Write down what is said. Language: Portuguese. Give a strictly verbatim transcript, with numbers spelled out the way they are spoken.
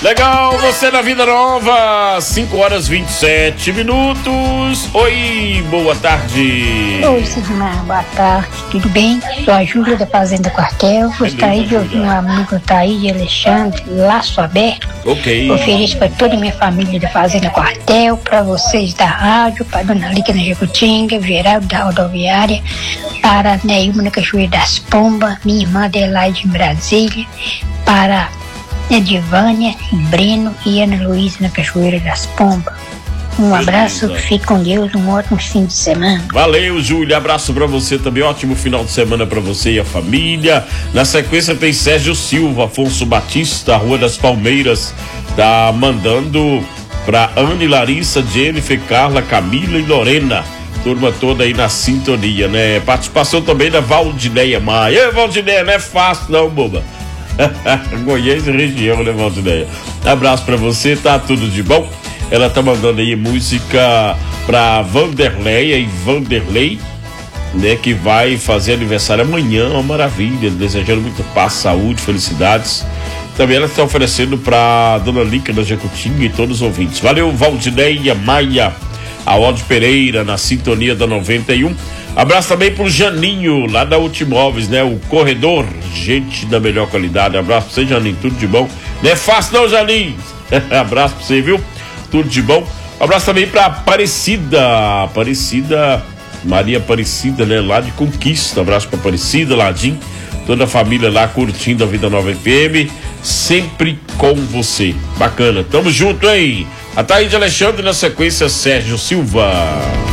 Legal, você na Vida Nova, cinco horas e vinte e sete minutos. Oi, boa tarde. Oi, Sidmar, boa tarde, tudo bem? Sou a Júlia da Fazenda Quartel. Gostaria de ouvir um amigo Taí Alexandre, Laço Aberto. Ok. Ofereço para toda a minha família da Fazenda Quartel, para vocês da rádio, para Dona Lica na Jacutinga, Geraldo da Rodoviária, para Neilma na Cachoeira das Pombas, minha irmã Adelaide em Brasília, para Edivânia, Breno e Ana Luísa na Cachoeira das Pombas. Um abraço, fique com Deus, um ótimo fim de semana. Valeu, Júlia, abraço pra você também, ótimo final de semana pra você e a família. Na sequência tem Sérgio Silva, Afonso Batista, Rua das Palmeiras, tá mandando pra Anne, Larissa, Jennifer, Carla, Camila e Lorena. Turma toda aí na sintonia, né? Participação também da Valdineia Maia. Ei, Valdineia, não é fácil não, boba. Goiás e região, né, Valdineia? Abraço pra você, tá tudo de bom? Ela tá mandando aí música pra Vanderleia e Vanderlei, né, que vai fazer aniversário amanhã, uma maravilha, desejando muita paz, saúde, felicidades. Também ela está oferecendo pra Dona Lica da Jacutinga e todos os ouvintes. Valeu, Valdineia Maia, a Aldo Pereira na sintonia da noventa e um. Abraço também pro Janinho, lá da Ultimóveis, né? O corredor, gente da melhor qualidade. Abraço pra você, Janinho, tudo de bom. Não é fácil não, Janinho. Abraço pra você, viu? Tudo de bom. Abraço também pra Aparecida, Aparecida, Maria Aparecida, né? Lá de Conquista. Abraço pra Aparecida, Ladim, toda a família lá curtindo a Vida Nova F M, sempre com você. Bacana, tamo junto, hein? A Thaís Alexandre, na sequência, Sérgio Silva.